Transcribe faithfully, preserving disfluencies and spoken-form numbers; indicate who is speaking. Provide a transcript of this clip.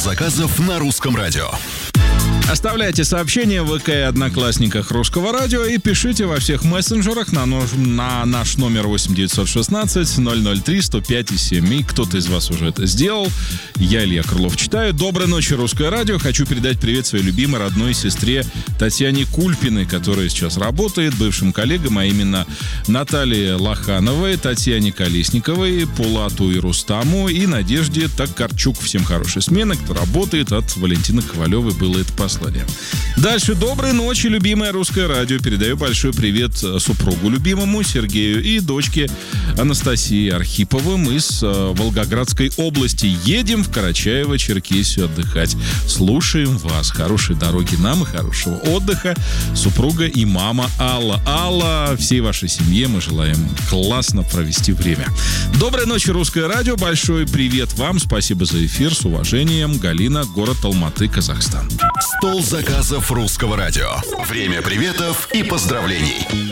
Speaker 1: заказов на Русском радио.
Speaker 2: Оставляйте сообщения в ВК и Одноклассниках Русского радио и пишите во всех мессенджерах на, нож, на наш номер восемь девятьсот шестнадцать ноль ноль три сто пять семь. И кто-то из вас уже это сделал. Я, Илья Крылов, читаю. Доброй ночи, Русское радио. Хочу передать привет своей любимой родной сестре Татьяне Кульпиной, которая сейчас работает, бывшим коллегам, а именно Наталье Лохановой, Татьяне Колесниковой, Пулату и Рустаму и Надежде Токарчук. Всем хорошей смены, кто работает. От Валентины Ковалевой было это послание. Дальше. Доброй ночи, любимое Русское радио. Передаю большой привет супругу любимому Сергею и дочке Анастасии Архиповым из э, Волгоградской области. Едем в Карачаево-Черкесию отдыхать. Слушаем вас. Хорошей дороги нам и хорошего отдыха. Супруга и мама Алла. Алла, всей вашей семье мы желаем классно провести время. Доброй ночи, Русское радио. Большой привет вам. Спасибо за эфир. С уважением, Галина, город Алматы, Казахстан.
Speaker 1: Стол заказов Русского радио. Время приветов и поздравлений.